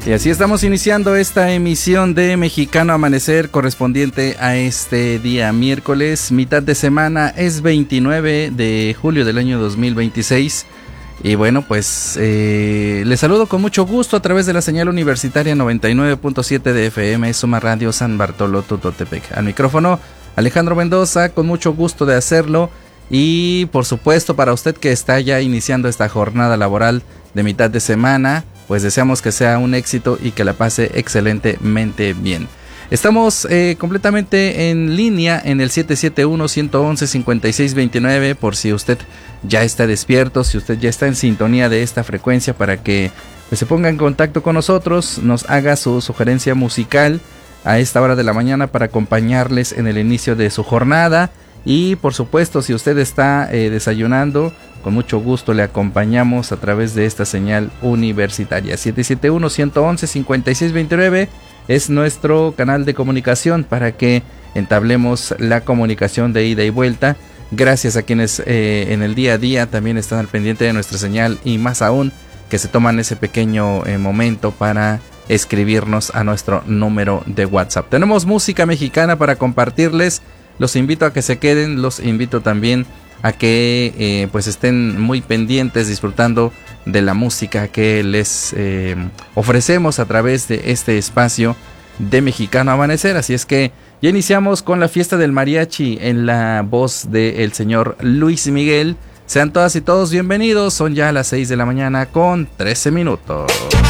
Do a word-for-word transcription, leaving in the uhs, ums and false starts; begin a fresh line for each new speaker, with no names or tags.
Y así estamos iniciando esta emisión de Mexicano Amanecer correspondiente a este día miércoles, mitad de semana, es veintinueve de julio del año dos mil veintiséis. Y bueno, pues eh, les saludo con mucho gusto a través de la señal universitaria noventa y nueve punto siete de F M, Suma Radio San Bartolo Tototepec. Al micrófono Alejandro Mendoza, con mucho gusto de hacerlo. Y por supuesto para usted que está ya iniciando esta jornada laboral de mitad de semana, pues deseamos que sea un éxito y que la pase excelentemente bien. Estamos eh, completamente en línea en el siete siete uno, uno uno uno, cinco seis dos nueve por si usted ya está despierto, si usted ya está en sintonía de esta frecuencia, para que pues, se ponga en contacto con nosotros, nos haga su sugerencia musical a esta hora de la mañana para acompañarles en el inicio de su jornada. Y por supuesto, si usted está eh, desayunando, con mucho gusto le acompañamos a través de esta señal universitaria. siete siete uno, uno uno uno, cinco seis dos nueve es nuestro canal de comunicación para que entablemos la comunicación de ida y vuelta. Gracias a quienes eh, en el día a día también están al pendiente de nuestra señal, y más aún que se toman ese pequeño eh, momento para escribirnos a nuestro número de WhatsApp. Tenemos música mexicana para compartirles. Los invito a que se queden, los invito también a que eh, pues estén muy pendientes, disfrutando de la música que les eh, ofrecemos a través de este espacio de Mexicano Amanecer. Así es que ya iniciamos con la fiesta del mariachi en la voz del señor Luis Miguel. Sean todas y todos bienvenidos, son ya las seis de la mañana con trece minutos.